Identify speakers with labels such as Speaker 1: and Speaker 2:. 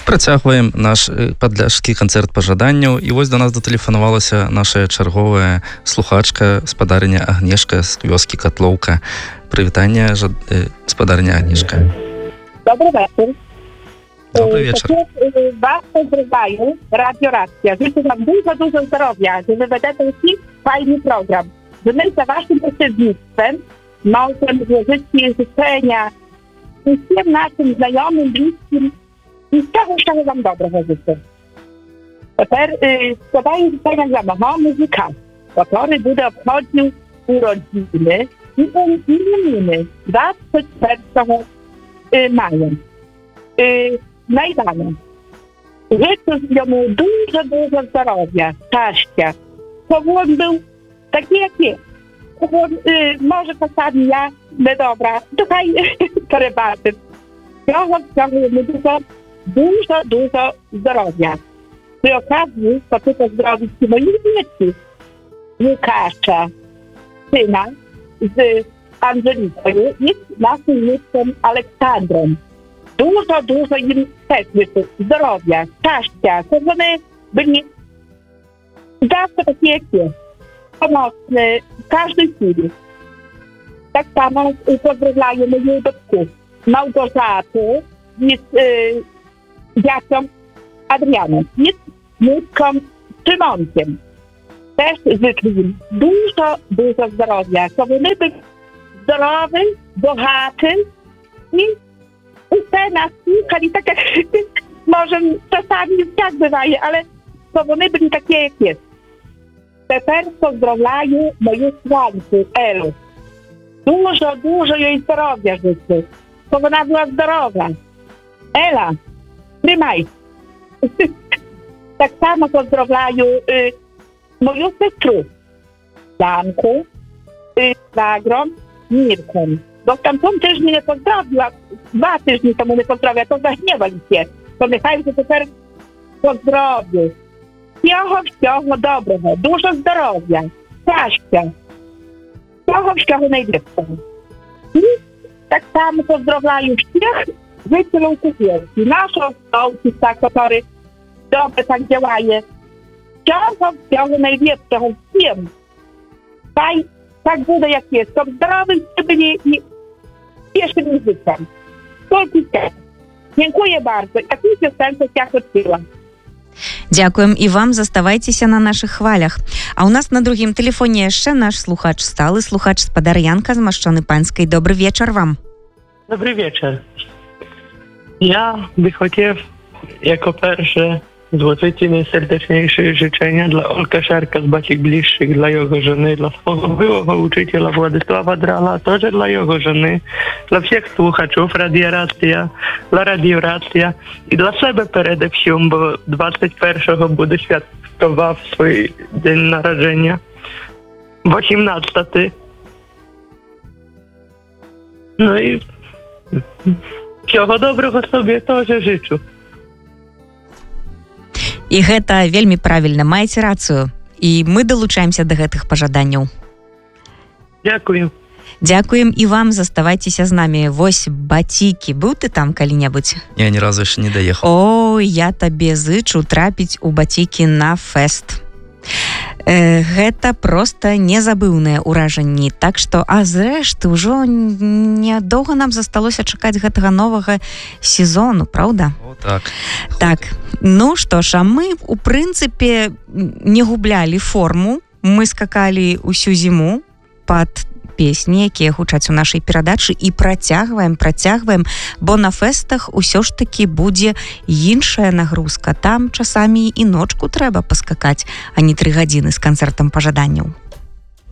Speaker 1: Працягваем наш падляшскі канцэрт пажаданняў. І вось до нас датэлефанавалася наша чарговая слухачка, спадарыня Агнешка з вёскі Катлоўка. Прывітанне, спадарыня Агнешка.
Speaker 2: Добрый вечер.
Speaker 1: Добрый вечер.
Speaker 2: Вас поздравляю, Радио Racja. Życzę wam dużo zdrowia, żeby vedete taki fajny program. Że my za waszym pośrednictwem możemy złożyć życzenia wszystkim naszym znajomym, bliskim i czego wam dobrego życzę. Teraz składaję życzenia dla mojego muzyka, który będzie obchodził urodziny i imieniny 24 maja. Najdane. Życzę mu dużo zdrowia, szczęścia. Żeby on był taki jak jest. Może czasami ja, dobra, tutaj przebaczę. Chciałbym mu dużo zdrowia. Przy okazji chcę pozdrowić moich dzieci. Łukasza, syna z Angeliką i z naszym dzieckiem Aleksandrem. Dużo im też życzę zdrowia, szczęścia, żeby one byli zawsze takie jak jest. Pomocny w każdej chwili. Tak samo pozdrawiają moją dotku Małgorzaty z dzieciom Adrianem, z wnuczką Szymonkiem. Też życzę im dużo zdrowia, żeby one byli zdrowi, bogaty i uste nas słuchali, tak jak może czasami tak bywaje, ale żeby one byli takie jak jest. Teraz pozdrawiam moją słońcu, Elu. Dużo jej zdrowia życzę, żeby ona była zdrowa. Ela, trzymaj. Tak samo pozdrawiam moją siostrę, Janku, Zagrą, Mirkę. Bo tamtą też mnie nie pozdrowiła, 2 tygodnie temu nie pozdrowiła, to zagniewali się. To niechaj się teraz pozdrowię. Всього доброго, дуже здоров'я, щастя, всього найбільшого. І так само поздравляю всіх жителів Куп'янки, нашого сообщества, который добре так działає. Всього найбільшого всім. Хай так буде, як є, щоб здорові всі були і cieszyli życiem. Тільки так. Dziękuję bardzo. Таку пісеньку я хотіла.
Speaker 3: Дзякуем і вам, заставайцеся на наших хвалях. А у нас на другім тэлефоне яшчэ наш слухач, сталы слухач спадар Янка з Машчоны Панскай. Добрый вечар вам.
Speaker 4: Dobry wieczór. Ja bych chciał jako pierwsze złożyć najserdeczniejsze życzenia dla Olka Szarka z Bacik Bliższych, dla jego żony, dla swojego byłego uczyciela Władysława Drala, a także dla jego żony, dla wszystkich słuchaczów Radia Racja, dla Radio Racja i dla siebie przede wszystkim, bo 21 będę świadkował swój dzień narodzenia, 18. No i всього доброго sobie też życzę.
Speaker 3: І гэта вельмі правільна, маеце рацыю. І мы далучаемся да гэтых пажаданняў.
Speaker 4: Дзякую.
Speaker 3: Дзякуем і вам, заставайцеся з намі. Вось Бацікі, быў ты там калі-небудзь?
Speaker 1: Я ні разу яшчэ не даехаў.
Speaker 3: Ой, я табе зычу трапіць у Бацікі на фэст. Гэта проста незабыўныя ўражанні. Так што, а зрэшты, ўжо нядоўга нам засталося чакаць гэтага новага сезону, праўда?
Speaker 1: О, так.
Speaker 3: Так, ну што ж, а мы, у прынцыпе, не гублялі форму. Мы скакалі ўсю зіму пад песні, якія гучаць у нашай перадачы, і працягваем, бо на фэстах усё ж такі будзе іншая нагрузка. Там часамі і ночку трэба паскакаць, а не 3 гадзіны з канцэртам пажаданняў.